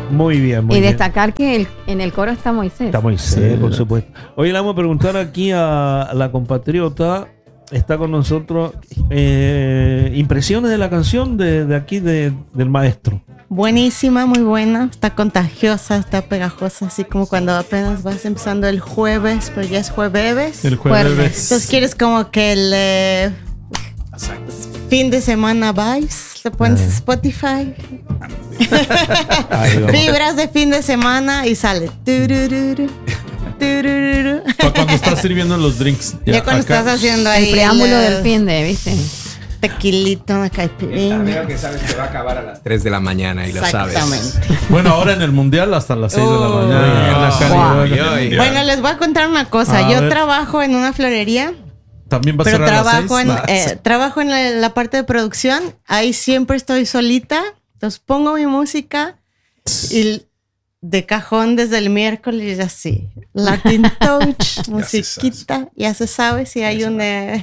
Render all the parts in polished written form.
Muy bien, muy Y bien. destacar que en el coro está Moisés. Está Moisés, por supuesto. Hoy le vamos a preguntar aquí a la compatriota. Está con nosotros impresiones de la canción de aquí del maestro. Buenísima, muy buena, está contagiosa, está pegajosa, así como cuando apenas vas empezando el jueves, pero ya es jueves. El jueves. Entonces quieres como que el fin de semana vibes, le pones Spotify, vibras de fin de semana y sale. Turururu, turururu. Para cuando estás sirviendo los drinks. Ya cuando acá. estás haciendo ahí El preámbulo del fin de, ¿viste? tequilito, una El caipirinha. torneo que sabes que va a acabar a las 3 de la mañana y lo sabes. Exactamente. Bueno, ahora en el mundial hasta las 6 de la Oh. mañana. En la Wow. calle. Bueno, les voy a contar una cosa. A Yo ver. trabajo en una florería, También va a pero ser a las trabajo 6. trabajo en la parte de producción. Ahí siempre estoy solita. Entonces pongo mi música y de cajón desde el miércoles así. Latin Touch, musiquita. Ya se sabe si hay un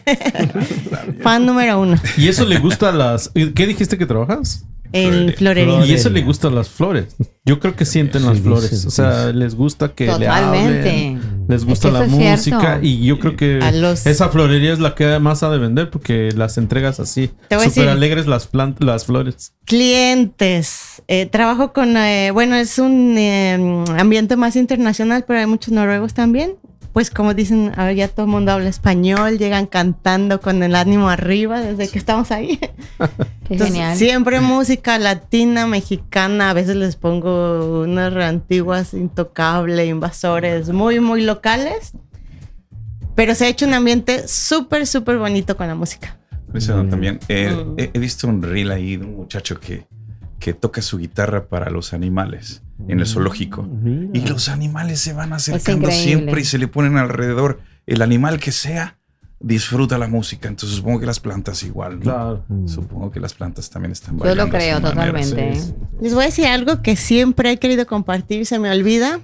fan número 1 Y eso le gusta a las... ¿Qué dijiste que trabajas? en florería. Y eso le gusta a las flores. Yo creo que sienten las flores. O sea, les gusta que le Totalmente. hablen. Les gusta Es que la eso es música. cierto. Y yo creo que esa florería es la que más ha de vender porque las entregas así. Te voy a Súper decir- alegres las flores. Clientes. Trabajo con, bueno, es un ambiente más internacional, pero hay muchos noruegos también. Pues como dicen, ahora ya todo el mundo habla español, llegan cantando con el ánimo arriba desde que estamos ahí. Qué Entonces, genial. siempre música latina, mexicana. A veces les pongo unas antiguas, Intocable, Invasores, muy, muy locales. Pero se ha hecho un ambiente súper, súper bonito con la música. Eso también. He visto un reel ahí de un muchacho que toca su guitarra para los animales en el zoológico. Y los animales se van acercando increíble. siempre y se le ponen alrededor. El animal que sea disfruta la música. Entonces supongo que las plantas igual, ¿no? Claro. Supongo que las plantas también están Yo bailando. lo creo a su manera. totalmente. Sí. Les voy a decir algo que siempre he querido compartir, se me olvida.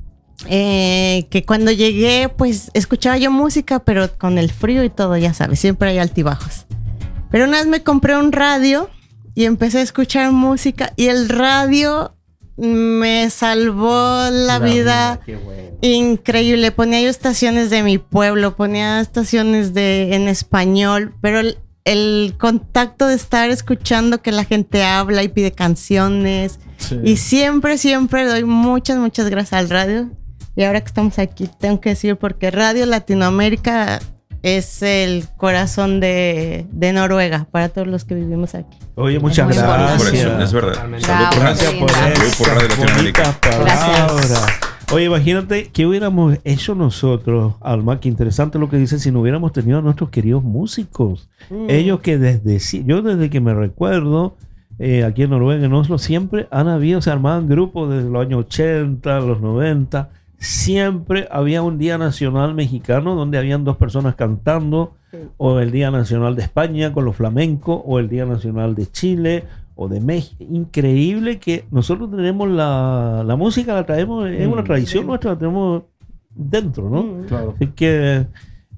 Que cuando llegué, pues escuchaba yo música, pero con el frío y todo, ya sabes, siempre hay altibajos. Pero una vez me compré un radio y empecé a escuchar música y el radio me salvó la vida. Qué bueno. Increíble. Ponía yo estaciones de mi pueblo, ponía estaciones en español, pero el contacto de estar escuchando que la gente habla y pide canciones. Sí. Y siempre, siempre doy muchas, muchas gracias al radio. Y ahora que estamos aquí, tengo que decir, porque Radio Latinoamérica es el corazón de Noruega para todos los que vivimos aquí. Oye, muchas Muy gracias. Por eso, es verdad. Bravo, Gracias qué por lindo. esas Por Radio Latinoamérica. bonitas palabras. Gracias. Oye, imagínate que hubiéramos hecho nosotros, Alma, que interesante lo que dice, si no hubiéramos tenido a nuestros queridos músicos. Ellos que yo desde que me recuerdo, aquí en Noruega, en Oslo, siempre han habido, se armaban grupos desde los años 80, los 90. Siempre había un Día Nacional Mexicano donde habían dos personas cantando, o el Día Nacional de España con los flamencos, o el Día Nacional de Chile o de México. Increíble que nosotros tenemos la música, la traemos, es una tradición nuestra, la tenemos dentro, ¿no? Claro. Así que,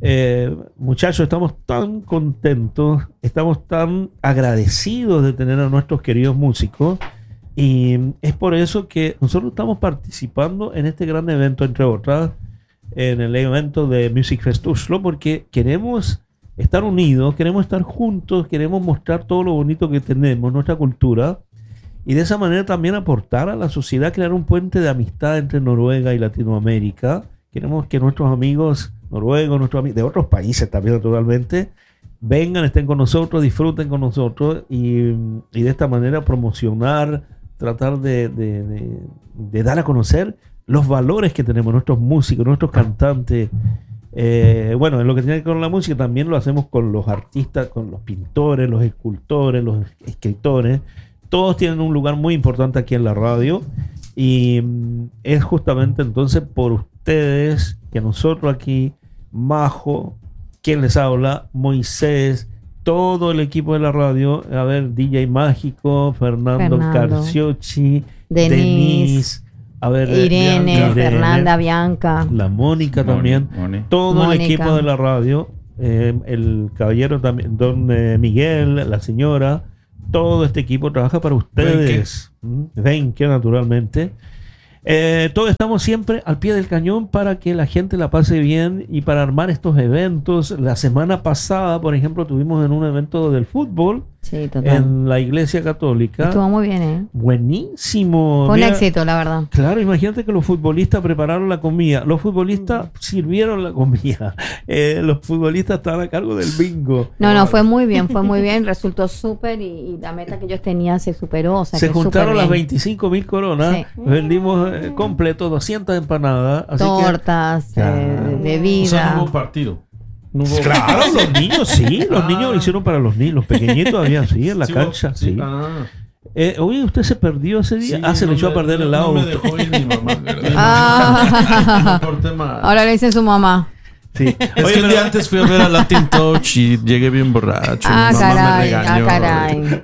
muchachos, estamos tan contentos, estamos tan agradecidos de tener a nuestros queridos músicos. Y es por eso que nosotros estamos participando en este gran evento, entre otras, en el evento de Music Fest Oslo, porque queremos estar unidos, queremos estar juntos, queremos mostrar todo lo bonito que tenemos, nuestra cultura, y de esa manera también aportar a la sociedad, crear un puente de amistad entre Noruega y Latinoamérica. Queremos que nuestros amigos noruegos, nuestros amigos de otros países también, naturalmente, vengan, estén con nosotros, disfruten con nosotros y de esta manera promocionar, tratar de dar a conocer los valores que tenemos, nuestros músicos, nuestros cantantes. Bueno, en lo que tiene que ver con la música también lo hacemos con los artistas, con los pintores, los escultores, los escritores. Todos tienen un lugar muy importante aquí en la radio y es justamente entonces por ustedes que nosotros aquí, Majo, quien les habla, Moisés, todo el equipo de la radio, a ver, DJ Mágico, Fernando Carciocci, Denise, a ver, Irene, Fernanda, Bianca, la Mónica también, todo el equipo de la radio, el caballero también, don Miguel, la señora, todo este equipo trabaja para ustedes. Venke, naturalmente. Todos estamos siempre al pie del cañón para que la gente la pase bien y para armar estos eventos. La semana pasada, por ejemplo, tuvimos en un evento del fútbol en la Iglesia Católica. Estuvo muy bien, ¿eh? Buenísimo. Fue un éxito, la verdad. Claro, imagínate que los futbolistas prepararon la comida, los futbolistas sirvieron la comida, los futbolistas estaban a cargo del bingo. No, fue muy bien, resultó súper y la meta que ellos tenían se superó. O sea, se juntaron las 25,000 coronas, vendimos completo 200 empanadas. Así tortas, bebidas. O sea, no hubo partido. Claro, los niños sí, los niños lo hicieron para los niños, los pequeñitos habían sí en la cancha, sí. Oye, ¿usted se perdió ese día? Sí, se le echó a perder el lado. No me dejó ir mi mamá. Ahora le dicen su mamá. Sí. Es que el día antes fui a ver a Latin Touch y llegué bien borracho. Mi mamá me regañó. Caray.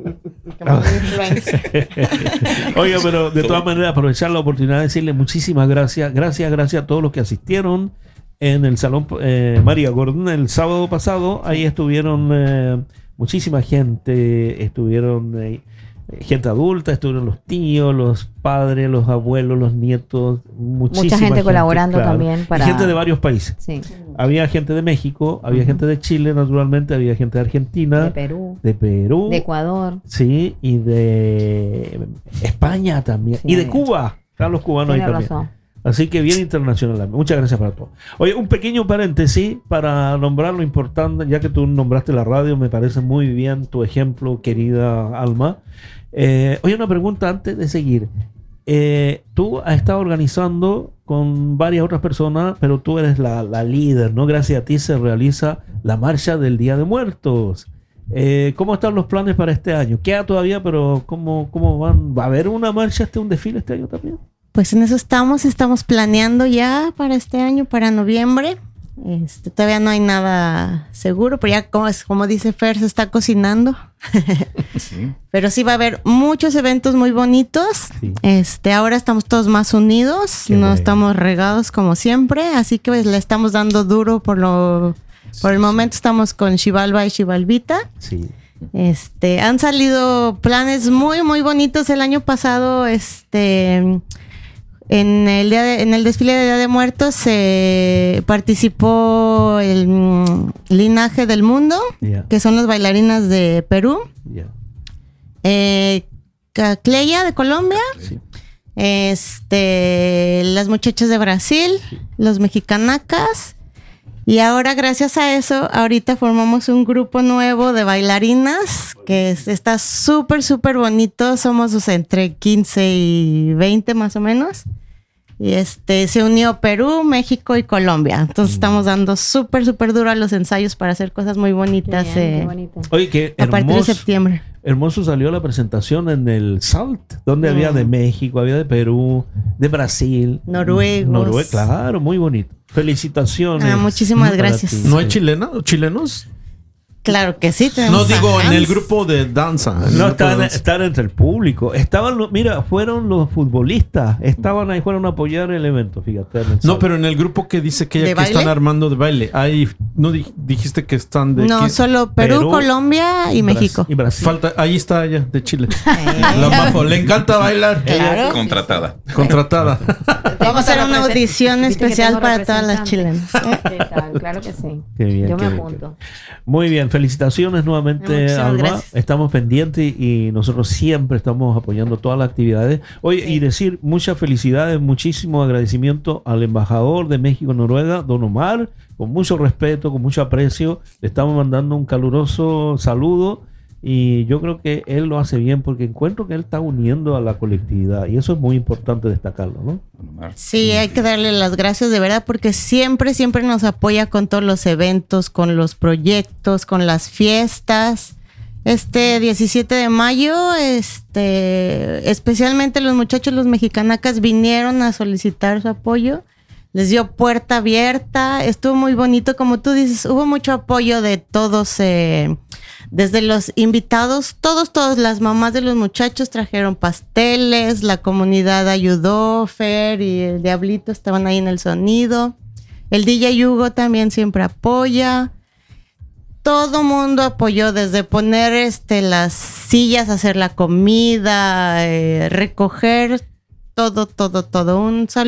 Oiga, pero de todas maneras aprovechar la oportunidad de decirle muchísimas gracias. Gracias a todos los que asistieron en el Salón María Gordon el sábado pasado. Ahí estuvieron muchísima gente, estuvieron gente adulta, estuvieron los tíos, los padres, los abuelos, los nietos, mucha gente colaborando, claro, también y gente de varios países. Sí. Había gente de México, había gente de Chile, naturalmente, había gente de Argentina, de Perú, de Ecuador, sí, y de España también, sí, y de Cuba, los cubanos ahí también. Razón. Así que bien internacional. Muchas gracias para todos. Oye, un pequeño paréntesis para nombrar lo importante, ya que tú nombraste la radio, me parece muy bien tu ejemplo, querida Alma. Oye, una pregunta antes de seguir. Tú has estado organizando con varias otras personas, pero tú eres la líder, ¿no? Gracias a ti se realiza la marcha del Día de Muertos. ¿Cómo están los planes para este año? Queda todavía, pero ¿cómo van? ¿Va a haber una marcha, un desfile este año también? Pues en eso estamos planeando ya para este año, para noviembre. Todavía no hay nada seguro, pero ya como dice Fer, se está cocinando. Sí. Pero sí va a haber muchos eventos muy bonitos. Sí. Ahora estamos todos más unidos, estamos regados como siempre, así que pues, le estamos dando duro por el momento estamos con Xibalba y Xibalbita. Sí. Han salido planes muy muy bonitos el año pasado, en el desfile de Día de Muertos participó el Linaje del Mundo, que son las bailarinas de Perú, Cleya de Colombia, las muchachas de Brasil, los mexicanacas, y ahora gracias a eso, ahorita formamos un grupo nuevo de bailarinas que está súper, súper bonito. Somos entre 15 y 20 más o menos. Y se unió Perú, México y Colombia. Entonces estamos dando súper, súper duro a los ensayos para hacer cosas muy bonitas. Qué bonito. Oye, qué hermoso, a partir de septiembre. Hermoso salió la presentación en el SALT, donde había de México, había de Perú, de Brasil. Noruegos. Claro, muy bonito. Felicitaciones. Muchísimas gracias. ¿No hay chilenos? Claro que sí. No digo en el grupo de danza. No, estaban entre el público. Fueron los futbolistas. Estaban ahí, fueron a apoyar el evento, fíjate. No, pero en el grupo que dice que están armando de baile. Ahí no dijiste que están de... No, solo Perú, Colombia y México. Y Brasil. Ahí está ella, de Chile. La Majo, le encanta bailar. Claro. Contratada. Vamos a hacer una audición especial para todas las chilenas. ¿Qué tal? Claro que sí. Qué bien, yo me apunto. Muy bien, felicitaciones nuevamente, Alma. Gracias. Estamos pendientes y nosotros siempre estamos apoyando todas las actividades. Oye, y decir muchas felicidades, muchísimo agradecimiento al embajador de México en Noruega, don Omar, con mucho respeto, con mucho aprecio. Le estamos mandando un caluroso saludo y yo creo que él lo hace bien porque encuentro que él está uniendo a la colectividad y eso es muy importante destacarlo, ¿no? Sí, hay que darle las gracias de verdad porque siempre nos apoya con todos los eventos, con los proyectos, con las fiestas. 17 de mayo, especialmente los muchachos, los mexicanacas vinieron a solicitar su apoyo. Les dio puerta abierta, estuvo muy bonito, como tú dices, hubo mucho apoyo de todos, desde los invitados, todos, las mamás de los muchachos trajeron pasteles, la comunidad ayudó, Fer y el Diablito estaban ahí en el sonido, el DJ Hugo también siempre apoya. todo mundo apoyó, desde poner las sillas, hacer la comida, recoger todo. Un saludo